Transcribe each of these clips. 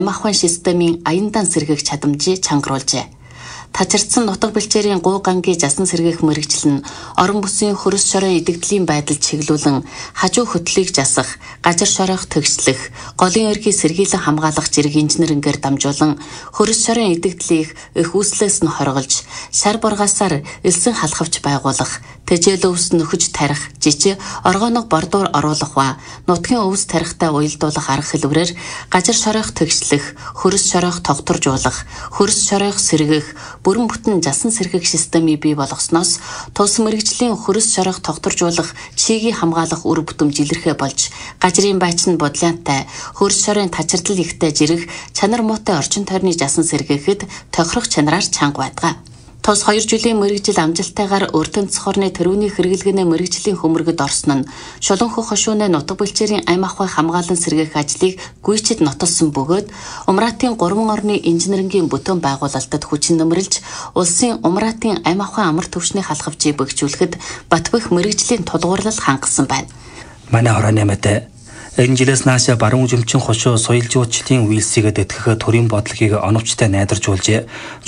махван системийн аяндан сэргээх чадамжийг чангаруулжээ. Тачирдсан нутаг бэлчээрийн гуу гангийн жасан сэргээх мэргэжил нь орон бүсийн хөрс шорын идэгдлийн байдалд чиглүүлэн хажуу хөтлөгийг жасах, газар шорох төгслөх, голын эрхийг сэргийлэн хамгаалах зэрэг инженерингээр дамжуулан хөрс шорын идэгдлийг их үүслээс нь хорголж, шар бургасаар элсэн халахвч байгуулах, тэжээл өвс нөхөж тарих, жижиг оргоног бордуур оруулах ба нутгийн өвс тарихтай уялдуулах арга хэлбэрээр газар шорох төгслөх, хөрс шорох тогтворжуулах, хөрс шорох сэргээх, бүрэн бүтэн жасан сэргээх системийг бий болгосноос тус мэргэжлийн хөрс шорох тогтворжуулах, чигийг хамгаалах үр бүтэмж илэрхэ болж, газрын байч нь бодлянтай, хөрс шорын тачирдал ихтэй жирэх, чанар муутай орчин тойрны жасан сэргээхэд тохирох чанараар чанга байдаг. Тус 2 жилийн мэргэжил амжилттайгаар өртөнд цохорны төрөвний хэрэглэгэнэ мэргэжлийн хөмөргөд орсон нь шулан хөх хошууны нутаг бэлчээрийн ам ахуй хамгаалан сэргээх ажлыг гүйцэд нотолсон бөгөөд Умратын 3 орны инженерингийн бүтээн байгуулалтад хүчин нэмэрлж улсын Умратын ам ахуй амар төвшний халахвчийг бэхжүүлэхэд Батбөх мэргэжлийн тулгуурлал хангасан байна. Манай хорооны мэдээ энэ жилээс нааш баруун жимчин хошуу соёл жуулчлалын үйлсийг дэтгэх төрийн бодлогыг оновчтой найдваржуулжээ.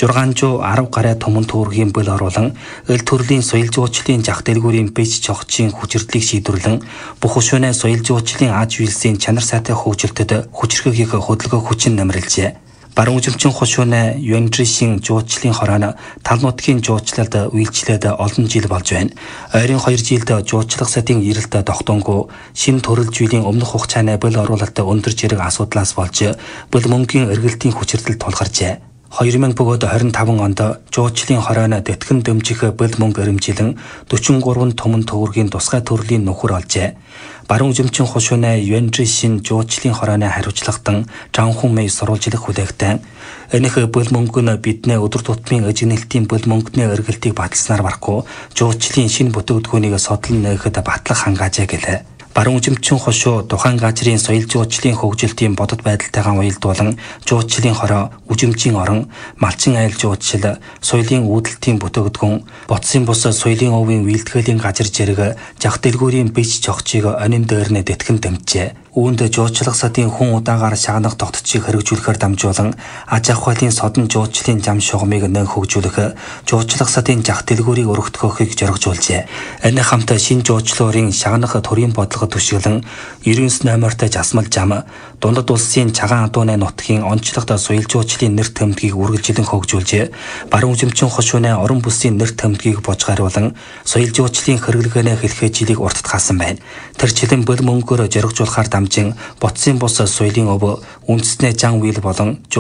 610 гаруй томон төвөргийн бэл оруулан эл төрлийн соёл жуулчлалын жах дэлгүүрийн бэж чогчийн хүчирдлийг шийдвэрлэн бүх хошууны соёл жуулчлалын аж үйлсийн чанар сайтай хөгжилтөд хүчрхэг хөдөлгөөх хүчин нэмэрлжээ. Баруун жимчин хошууны Юандришийн жуулчлалын хорооно тал нутгийн жуулчлалд үйлчлээд олон жил болж байна. Ойрын 2 жилд жуулчлах садын эрэлт тогтоонгүй шин төрөлж үеийн өмнөх хугацааны бэл оруулалт өндөр зэрэг асуудлаас болж бэл мөнгөний эргэлтийн хүчирдэл тулгарчээ. 2000 бөгөөд 25 онд жуулчлалын хорооно тэтгэн дэмжих бэл мөнгө эрэмжилэн 43 томон төвөргийн тусгай төрлийн нөхөр олжээ. Баруун жимчин хошууны Юандришийн жуулчлалын хорооны хариуцлагатан Жанхун Мэй сурвалжлах хүлээгтэй. Энэх бэл мөнгө нь бидний өдөр тутмын эжнэлтийн бэл мөнгөний эргэлтийг баталснаар барахгүй жуулчлалын шинэ бүтээгдэхүүнийг содлон нээхэд батлах хангаажээ гэлээ. Баруун жимчин хошуу тухайн газрын соёл жуулчлалын хөгжилтийн бодит байдалтайгаа уялдуулан жуулчлалын хороо, үжимжийн орон, малчин айл жуулчлал, соёлын үүдэлтийн бүтээгдэхүүн, ботсын бус соёлын овын үйлдэхээлийн газар зэрэг жах дэлгүүрийн бэж чогчийг онин дээр нь тэтгэн дэмжээ. Үүнд жуулчлах садын хүн удаагаар шагнах тогтцыг хэрэгжүүлэхээр дамжуулан аж ахуйлын содон жуулчлалын зам шугамыг нэн хөгжүүлэх, жуулчлах садын жах дэлгүүрийг өргөдгөхийг зоригжуулжээ. Энэ хамт шинэ жуулчлалын шагнах төрийн бодлого төшөглөн 99 номертой жасмал зам, дундад улсын цагаан адууны нутгийн онцлогт соёл жуулчлалын нэр томдгийг үргэлжлэн хөгжүүлжээ. Баруун жимчин хошууны орон бүсийн нэр томдгийг божгаруулан соёл жуулчлалын хэрэглэгээнэ хэлхээ жилийг уртд хаасан байна. Тэр жилийн бэл мөнгөөр зоригжуулахаар дамжин ботсын бус соёлын өв үндэснээ зан үйл болон